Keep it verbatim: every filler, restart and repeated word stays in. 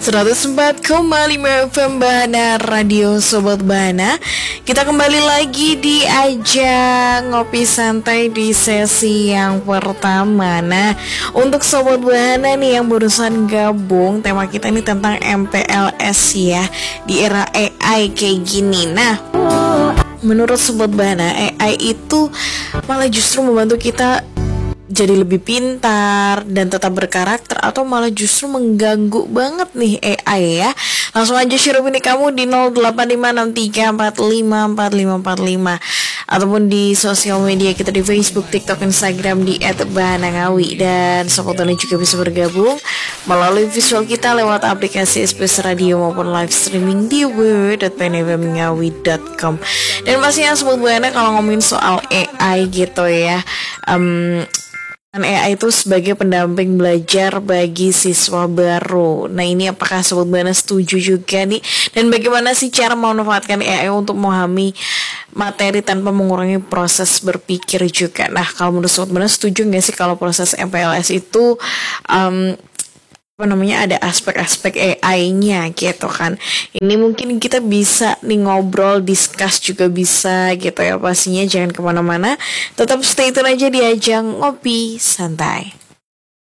seratus empat koma lima F M Bahana Radio Sobat Bahana. Kita kembali lagi di ajang ngopi santai di sesi yang pertama. Nah, untuk Sobat Bahana nih yang barusan gabung, tema kita ini tentang M P L S ya, di era A I kayak gini. Nah, menurut Sobat Bahana, A I itu malah justru membantu kita jadi lebih pintar dan tetap berkarakter, atau malah justru mengganggu banget nih A I ya? Langsung aja share opini kamu di nol delapan lima enam tiga empat lima empat lima empat lima ataupun di sosial media kita di Facebook, TikTok, Instagram di et bahana ngawi. Dan Sobat Bahana juga bisa bergabung melalui visual kita lewat aplikasi S B S Radio maupun live streaming di w w w dot p n f m ngawi dot com. Dan pastinya Sobat Bahana kalau ngomongin soal A I gitu ya, um, A I itu sebagai pendamping belajar bagi siswa baru. Nah, ini apakah Sobat Bahana setuju juga nih? Dan bagaimana sih cara memanfaatkan A I untuk memahami materi tanpa mengurangi proses berpikir juga? Nah, kalau menurut Sobat Bahana setuju nggak sih kalau proses M P L S itu um, apa namanya, ada aspek-aspek A I-nya gitu kan? Ini mungkin kita bisa nih ngobrol, discuss juga bisa gitu ya. Pastinya jangan kemana-mana, tetap stay tune aja di ajang ngopi santai.